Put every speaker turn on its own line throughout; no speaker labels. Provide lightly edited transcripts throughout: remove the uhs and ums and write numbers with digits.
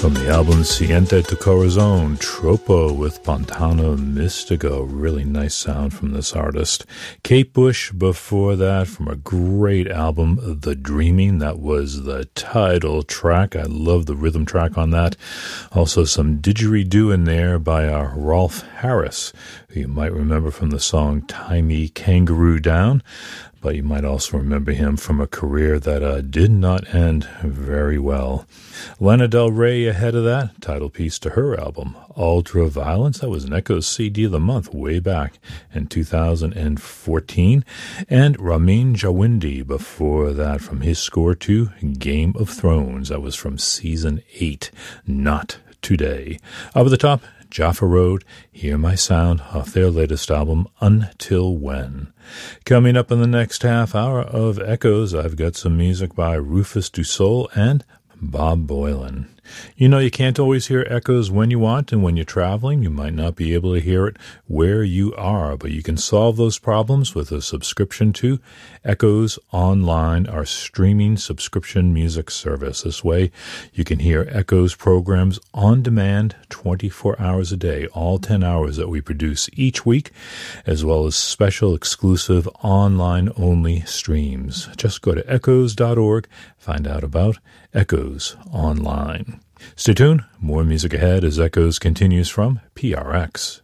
From the album Siente tu Corazón, Tropo with Pantano Mystico. Really nice sound from this artist. Kate Bush before that from a great album, The Dreaming. That was the title track. I love the rhythm track on that. Also some didgeridoo in there by Rolf Harris, who you might remember from the song Tie Me Kangaroo Down. But you might also remember him from a career that did not end very well. Lana Del Rey ahead of that, title piece to her album, Ultra Violence. That was an Echoes CD of the month way back in 2014. And Ramin Djawadi before that from his score to Game of Thrones. That was from Season 8, Not Today. Over the top, Jaffa Road, Hear My Sound, off their latest album, Until When. Coming up in the next half hour of Echoes, I've got some music by Rufus Du Sol and Bob Boilen. You know, you can't always hear Echoes when you want, and when you're traveling, you might not be able to hear it where you are, but you can solve those problems with a subscription to Echoes Online, our streaming subscription music service. This way, you can hear Echoes programs on demand 24 hours a day, all 10 hours that we produce each week, as well as special exclusive online-only streams. Just go to echoes.org, find out about Echoes Online. Stay tuned. More music ahead as Echoes continues from PRX.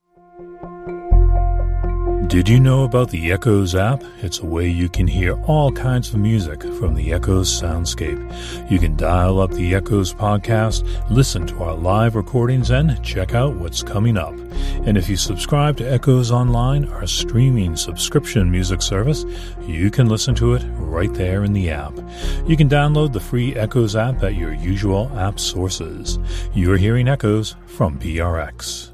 Did you know about the Echoes app? It's a way you can hear all kinds of music from the Echoes soundscape. You can dial up the Echoes podcast, listen to our live recordings, and check out what's coming up. And if you subscribe to Echoes Online, our streaming subscription music service, you can listen to it right there in the app. You can download the free Echoes app at your usual app sources. You're hearing Echoes from PRX.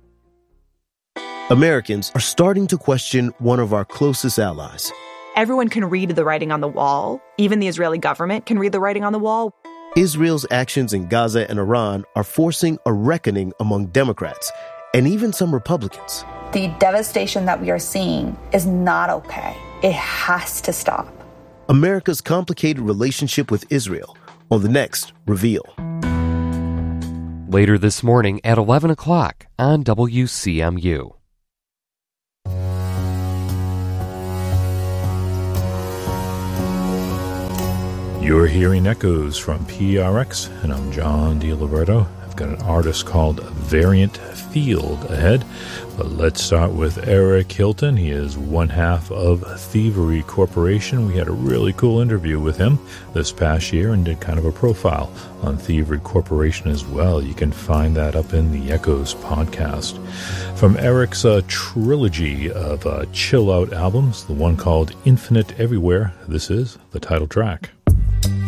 Americans are starting to question one of our closest allies.
Everyone can read the writing on the wall. Even the Israeli government can read the writing on the wall.
Israel's actions in Gaza and Iran are forcing a reckoning among Democrats and even some Republicans.
The devastation that we are seeing is not okay. It has to stop.
America's complicated relationship with Israel on the next Reveal.
Later this morning at 11 o'clock on WCMU.
You're hearing Echoes from PRX, and I'm John DiLiberto. I've got an artist called Variant Field ahead, but let's start with Eric Hilton. He is one half of Thievery Corporation. We had a really cool interview with him this past year and did kind of a profile on Thievery Corporation as well. You can find that up in the Echoes podcast. From Eric's trilogy of chill-out albums, the one called Infinite Everywhere, this is the title track.